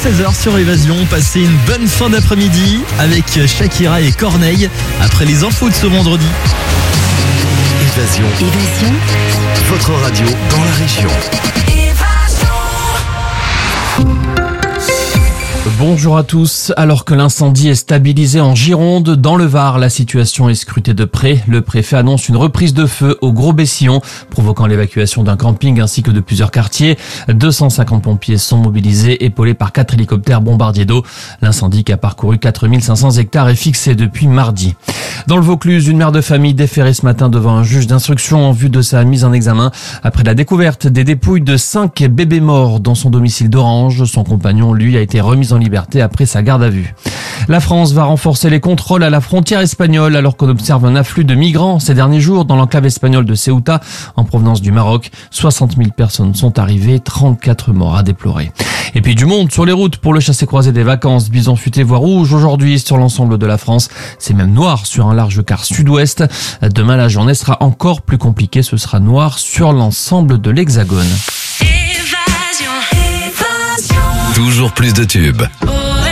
16h sur Évasion. Passez une bonne fin d'après-midi avec Shakira et Corneille après les infos de ce vendredi. Évasion. Votre radio dans la région. Bonjour à tous. Alors que l'incendie est stabilisé en Gironde, dans le Var, la situation est scrutée de près. Le préfet annonce une reprise de feu au Gros-Bessillon, provoquant l'évacuation d'un camping ainsi que de plusieurs quartiers. 250 pompiers sont mobilisés, épaulés par 4 hélicoptères bombardiers d'eau. L'incendie qui a parcouru 4500 hectares est fixé depuis mardi. Dans le Vaucluse, une mère de famille déférée ce matin devant un juge d'instruction en vue de sa mise en examen. Après la découverte des dépouilles de 5 bébés morts dans son domicile d'Orange, son compagnon, lui, a été remis en liberté après sa garde à vue. La France va renforcer les contrôles à la frontière espagnole alors qu'on observe un afflux de migrants ces derniers jours dans l'enclave espagnole de Ceuta en provenance du Maroc. 60 000 personnes sont arrivées, 34 morts à déplorer. Et puis du monde sur les routes pour le chassé-croisé des vacances. Bison futé voie rouge aujourd'hui sur l'ensemble de la France. C'est même noir sur un large quart sud-ouest. Demain, la journée sera encore plus compliquée. Ce sera noir sur l'ensemble de l'Hexagone. Toujours plus de tubes.